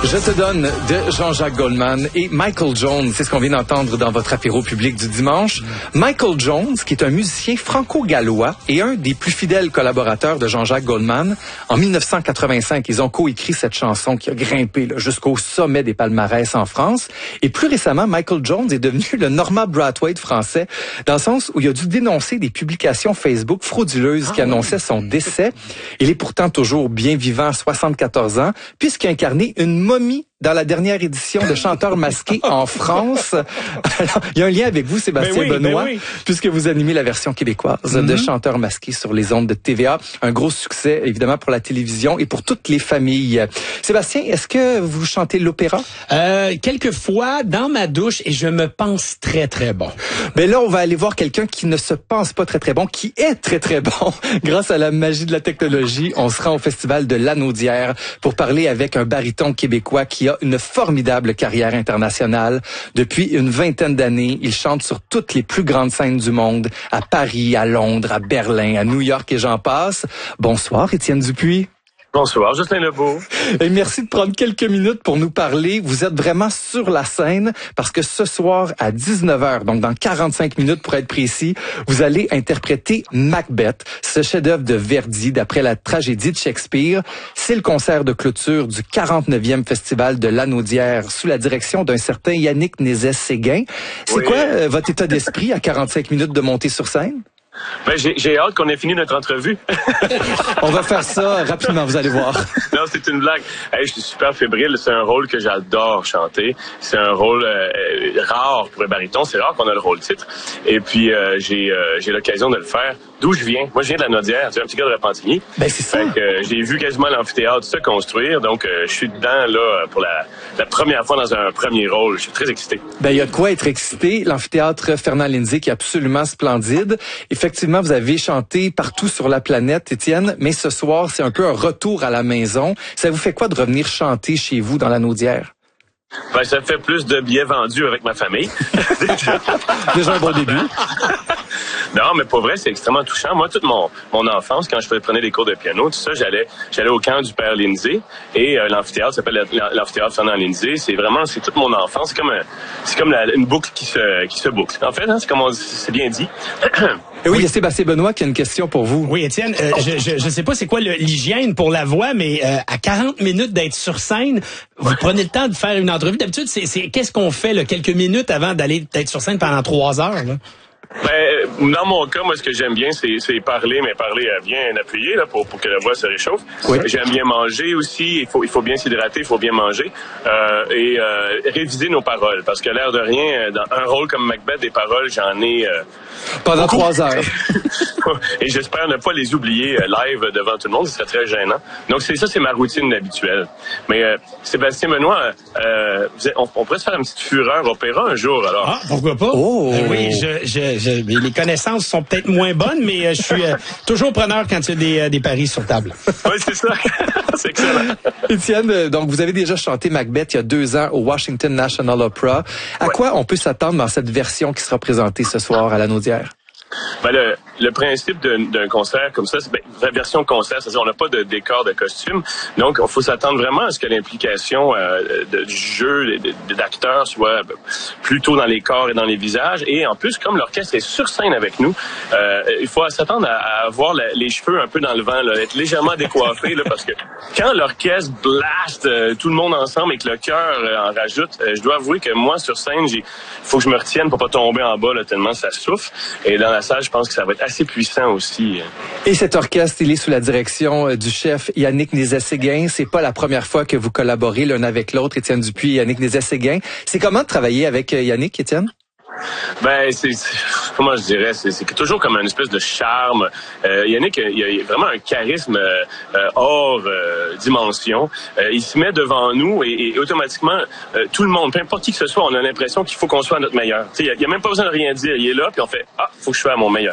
Je te donne de Jean-Jacques Goldman et Michael Jones. C'est ce qu'on vient d'entendre dans votre apéro public du dimanche. Michael Jones, qui est un musicien franco-gallois et un des plus fidèles collaborateurs de Jean-Jacques Goldman. En 1985, ils ont coécrit cette chanson qui a grimpé jusqu'au sommet des palmarès en France. Et plus récemment, Michael Jones est devenu le Norman Brathwaite français, dans le sens où il a dû dénoncer des publications Facebook frauduleuses qui annonçaient son décès. Il est pourtant toujours bien vivant à 74 ans, puisqu'il a incarné une momie dans la dernière édition de Chanteurs masqués en France. Alors, il y a un lien avec vous, Sébastien Benoît, puisque vous animez la version québécoise de Chanteurs masqués sur les ondes de TVA. Un gros succès, évidemment, pour la télévision et pour toutes les familles. Sébastien, est-ce que vous chantez l'opéra? Quelques fois dans ma douche et je me pense très, très bon. Ben là, on va aller voir quelqu'un qui ne se pense pas très, très bon, qui est très, très bon. Grâce à la magie de la technologie, on se rend au Festival de Lanaudière pour parler avec un baryton québécois qui a une formidable carrière internationale. Depuis une vingtaine d'années, il chante sur toutes les plus grandes scènes du monde, à Paris, à Londres, à Berlin, à New York et j'en passe. Bonsoir, Étienne Dupuis. Bonsoir, Justin Lebeau. Et merci de prendre quelques minutes pour nous parler. Vous êtes vraiment sur la scène parce que ce soir à 19h, donc dans 45 minutes pour être précis, vous allez interpréter Macbeth, ce chef-d'œuvre de Verdi d'après la tragédie de Shakespeare. C'est le concert de clôture du 49e Festival de Lanaudière sous la direction d'un certain Yannick Nézet-Séguin. C'est quoi votre état d'esprit à 45 minutes de monter sur scène? Ben, j'ai hâte qu'on ait fini notre entrevue. On va faire ça rapidement, vous allez voir. Non, c'est une blague. Hey, je suis super fébrile. C'est un rôle que j'adore chanter. C'est un rôle rare pour un baryton. C'est rare qu'on a le rôle titre. Et puis, j'ai l'occasion de le faire. D'où je viens? Moi, je viens de la Naudière. Tu es un petit gars de Repentigny. Ben, c'est ça. Fait que, j'ai vu quasiment l'amphithéâtre se construire. Donc, je suis dedans, là, pour la première fois dans un premier rôle. Je suis très excité. Ben, il y a de quoi être excité. L'amphithéâtre Fernand Lindsay qui est absolument splendide. Effectivement, vous avez chanté partout sur la planète, Étienne, mais ce soir, c'est un peu un retour à la maison. Ça vous fait quoi de revenir chanter chez vous dans la Naudière? Ben, ça fait plus de billets vendus avec ma famille. Déjà un bon début. Non, mais pour vrai, c'est extrêmement touchant. Moi, toute mon enfance, quand je prenais des cours de piano, tout ça, j'allais au camp du père Lindsay et l'amphithéâtre s'appelle l'amphithéâtre Fernand Lindsay. C'est toute mon enfance. C'est comme une boucle qui se boucle. En fait, hein, c'est bien dit. Et oui, il y a Sébastien Benoît qui a une question pour vous. Oui, Étienne, je sais pas c'est quoi l'hygiène pour la voix, mais à 40 minutes d'être sur scène, vous prenez le temps de faire une entrevue. D'habitude, c'est qu'est-ce qu'on fait là, quelques minutes avant d'être sur scène pendant 3 heures? Là? Ben, dans mon cas, moi, ce que j'aime bien, c'est parler, mais parler bien appuyé là, pour que la voix se réchauffe. Oui. J'aime bien manger aussi. Il faut bien s'hydrater, il faut bien manger. Et réviser nos paroles. Parce que l'air de rien, dans un rôle comme Macbeth, des paroles, j'en ai... pendant 3 heures. Et j'espère ne pas les oublier live devant tout le monde. Ce serait très gênant. Donc, c'est ma routine habituelle. Mais Sébastien Benoît, on pourrait se faire une petite fureur opéra un jour, alors. Ah, pourquoi pas? Oh! Oui, les connaissances sont peut-être moins bonnes, mais je suis toujours preneur quand il y a des paris sur table. Oui, c'est ça. C'est excellent. Étienne, donc vous avez déjà chanté Macbeth il y a 2 ans au Washington National Opera. À quoi on peut s'attendre dans cette version qui sera présentée ce soir à la Naudière? Ben le principe d'un concert comme ça, c'est la version concert, c'est-à-dire on n'a pas de décor, de costume, donc il faut s'attendre vraiment à ce que l'implication du jeu d'acteurs soit plutôt dans les corps et dans les visages, et en plus, comme l'orchestre est sur scène avec nous, il faut s'attendre à avoir les cheveux un peu dans le vent, là, être légèrement décoiffé, là, parce que quand l'orchestre blast tout le monde ensemble et que le cœur en rajoute, je dois avouer que moi, sur scène, il faut que je me retienne pour pas tomber en bas, là, tellement ça souffle, et dans la salle, je pense que ça va être assez puissant aussi. Et cet orchestre, il est sous la direction du chef Yannick Nézet-Séguin. C'est pas la première fois que vous collaborez l'un avec l'autre, Étienne Dupuis et Yannick Nézet-Séguin. C'est comment de travailler avec Yannick, Étienne? Ben, comment je dirais, c'est toujours comme une espèce de charme. Yannick, il a vraiment un charisme hors dimension. Il se met devant nous et automatiquement, tout le monde, peu importe qui que ce soit, on a l'impression qu'il faut qu'on soit à notre meilleur. Il y a même pas besoin de rien dire. Il est là, puis on fait « Ah, faut que je sois à mon meilleur ».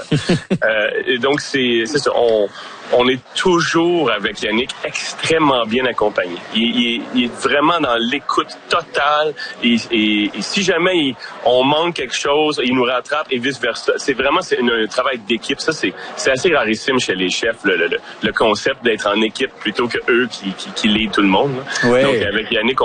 Et donc, c'est ça. On est toujours avec Yannick extrêmement bien accompagné. Il est vraiment dans l'écoute totale et si jamais on manque quelque chose, il nous rattrape et vice-versa. C'est un travail d'équipe. Ça, c'est assez rarissime chez les chefs, le concept d'être en équipe plutôt que eux qui lead tout le monde. Ouais. Donc, avec Yannick,